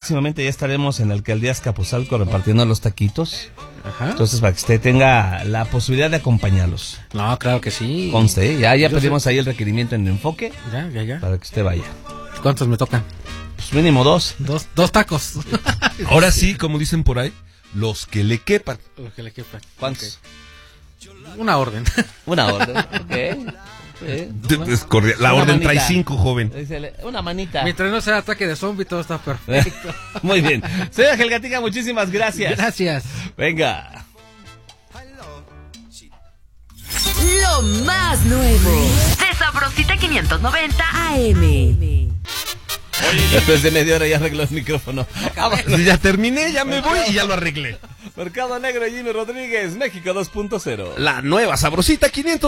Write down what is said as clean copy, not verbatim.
próximamente ya estaremos en Alcaldía Azcapotzalco repartiendo los taquitos. Ajá. Entonces, para que usted tenga la posibilidad de acompañarlos. No, claro que sí. Conste, ya pedimos ahí el requerimiento en Enfoque. Ya. Para que usted vaya. ¿Cuántos me tocan? Pues mínimo 2. Dos tacos. Ahora sí, como dicen por ahí, los que le quepan. Los que le quepan. ¿Cuántos? Okay. Una orden. Una orden, ok. La Una orden manita. trae 5, joven. Una manita. Mientras no sea ataque de zombie, todo está perfecto. Muy bien. Señora Gelgatica, muchísimas gracias. Gracias. Venga. Lo más nuevo de Sabrosita 590 AM. Después de media hora ya arregló el micrófono. Ya terminé, ya me voy y ya lo arreglé. Mercado Negro, Jimmy Rodríguez, México 2.0. La nueva Sabrosita 500.